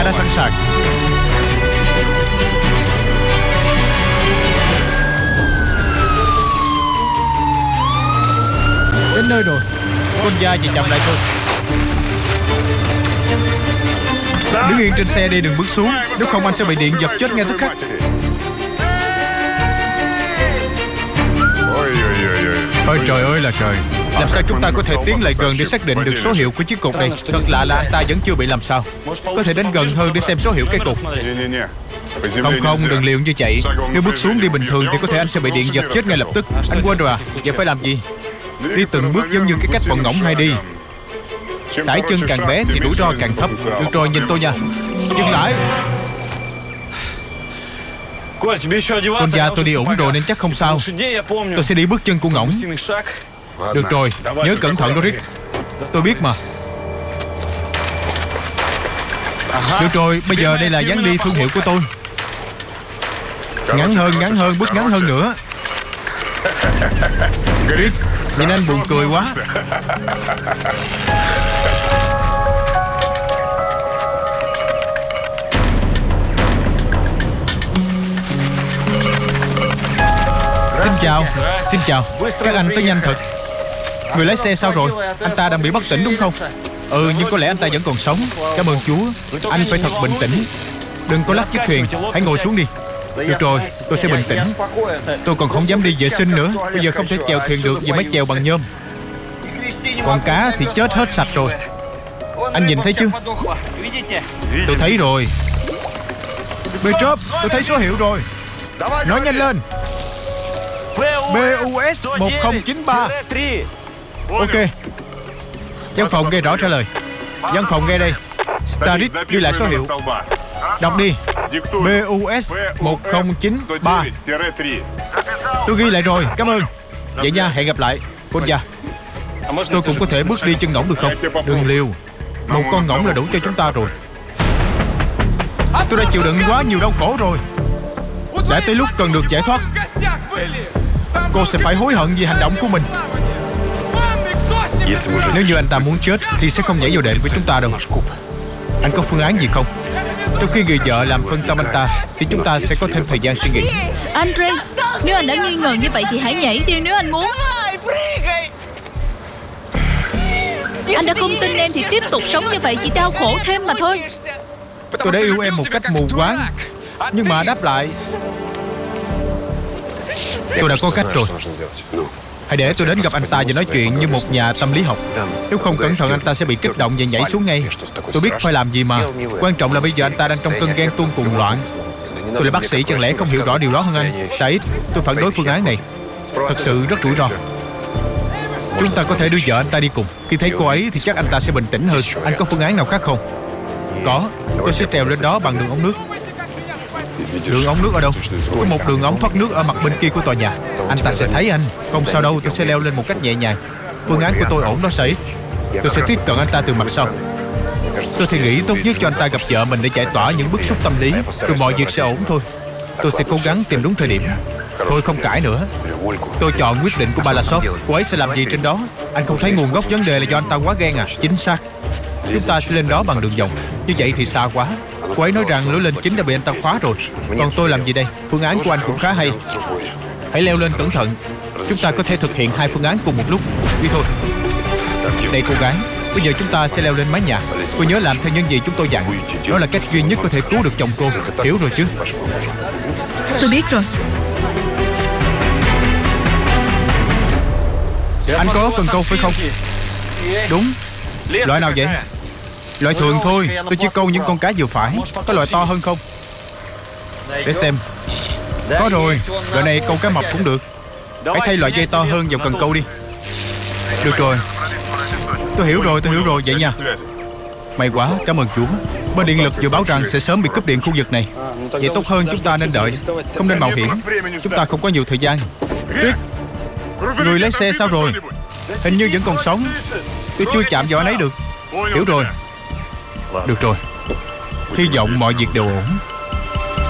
đã sẵn sàng. Đến nơi rồi. Con gia chỉ chậm lại thôi. Đứng yên trên xe đi, đừng bước xuống. Nếu không anh sẽ bị điện giật chết ngay tức khắc. Ôi trời ơi là trời. Làm sao chúng ta có thể tiến lại gần để xác định được số hiệu của chiếc cục này? Thật lạ là anh ta vẫn chưa bị làm sao. Có thể đến gần hơn để xem số hiệu cái cục. Không, đừng liều như chạy. Nếu bước xuống đi bình thường thì có thể anh sẽ bị điện giật chết ngay lập tức. Anh quên rồi à? Vậy phải làm gì? Đi từng bước giống như cái cách bọn ngỗng hay đi. Sải chân càng bé thì rủi ro càng thấp. Được rồi, nhìn tôi nha. Dừng lại. Con gia, tôi đi ủng rồi nên chắc không sao. Tôi sẽ đi bước chân của ngỗng. Được rồi, nhớ cẩn thận đó Rick. Tôi biết mà. Được rồi, bây giờ đây là dáng đi thương hiệu của tôi. Ngắn hơn, bước ngắn hơn nữa. Rick, nhìn anh buồn cười quá. Xin chào. Các anh tới nhanh thật. Người lái xe sao rồi? Anh ta đang bị bất tỉnh đúng không? Nhưng có lẽ anh ta vẫn còn sống. Cảm ơn Chúa. Anh phải thật bình tĩnh. Đừng có lắc chiếc thuyền. Hãy ngồi xuống đi. Được rồi, tôi sẽ bình tĩnh. Tôi còn không dám đi vệ sinh nữa. Bây giờ không thể chèo thuyền được vì máy chèo bằng nhôm. Còn cá thì chết hết sạch rồi. Anh nhìn thấy chứ? Tôi thấy rồi. Petrov, tôi thấy số hiệu rồi. Nói nhanh lên. BUS 1093. Ok. Văn phòng nghe rõ trả lời. Văn phòng nghe đây. Starit ghi lại số hiệu. Đọc đi. BUS 1093. Tôi ghi lại rồi, cảm ơn. Vậy nha, hẹn gặp lại. Con gia, tôi cũng có thể bước đi chân ngỗng được không? Đừng liều. Một con ngỗng là đủ cho chúng ta rồi. Tôi đã chịu đựng quá nhiều đau khổ rồi. Đã tới lúc cần được giải thoát. Cô sẽ phải hối hận vì hành động của mình. Nếu như anh ta muốn chết thì sẽ không nhảy vào đệm với chúng ta đâu. Anh có phương án gì không? Trong khi người vợ làm phân tâm anh ta thì chúng ta sẽ có thêm thời gian suy nghĩ. Andre, nếu anh đã nghi ngờ như vậy thì hãy nhảy đi nếu anh muốn. Anh đã không tin em thì tiếp tục sống như vậy chỉ đau khổ thêm mà thôi. Tôi đã yêu em một cách mù quáng, nhưng mà đáp lại, tôi đã có cách rồi. Hãy để tôi đến gặp anh ta và nói chuyện như một nhà tâm lý học. Nếu không cẩn thận anh ta sẽ bị kích động và nhảy xuống ngay. Tôi biết phải làm gì mà. Quan trọng là bây giờ anh ta đang trong cơn ghen tuông cuồng loạn. Tôi là bác sĩ, chẳng lẽ không hiểu rõ điều đó hơn anh? Said, tôi phản đối phương án này. Thật sự rất rủi ro. Chúng ta có thể đưa vợ anh ta đi cùng. Khi thấy cô ấy thì chắc anh ta sẽ bình tĩnh hơn. Anh có phương án nào khác không? Có. Tôi sẽ trèo lên đó bằng đường ống nước. Đường ống nước ở đâu? Có một đường ống thoát nước ở mặt bên kia của tòa nhà. Anh ta sẽ thấy anh. Không sao đâu, tôi sẽ leo lên một cách nhẹ nhàng. Phương án của tôi ổn đó Said. Tôi sẽ tiếp cận anh ta từ mặt sau. Tôi thì nghĩ tốt nhất cho anh ta gặp vợ mình để giải tỏa những bức xúc tâm lý. Rồi mọi việc sẽ ổn thôi. Tôi sẽ cố gắng tìm đúng thời điểm. Thôi không cãi nữa. Tôi chọn quyết định của Balasov. Cô ấy sẽ làm gì trên đó? Anh không thấy nguồn gốc vấn đề là do anh ta quá ghen à? Chính xác. Chúng ta sẽ lên đó bằng đường vòng. Như vậy thì xa quá. Cô ấy nói rằng lối lên chính đã bị anh ta khóa rồi. Còn tôi làm gì đây? Phương án của anh cũng khá hay. Hãy leo lên cẩn thận. Chúng ta có thể thực hiện hai phương án cùng một lúc. Đi thôi. Này cô gái, bây giờ chúng ta sẽ leo lên mái nhà. Cô nhớ làm theo những gì chúng tôi dặn. Đó là cách duy nhất có thể cứu được chồng cô. Hiểu rồi chứ? Tôi biết rồi. Anh có cần câu phải không? Đúng. Loại nào vậy? Loại thường thôi. Tôi chỉ câu những con cá vừa phải. Có loại to hơn không? Để xem. Có rồi. Loại này câu cá mập cũng được. Hãy thay loại dây to hơn vào cần câu đi. Được rồi. Tôi hiểu rồi. Vậy nha. May quá, cảm ơn Chúa. Bên điện lực vừa báo rằng sẽ sớm bị cúp điện khu vực này. Vậy tốt hơn chúng ta nên đợi. Không nên mạo hiểm. Chúng ta không có nhiều thời gian. Rick, người lái xe sao rồi? Hình như vẫn còn sống. Tôi chưa chạm vào anh ấy được. Hiểu rồi. Được rồi. Hy vọng mọi việc đều ổn.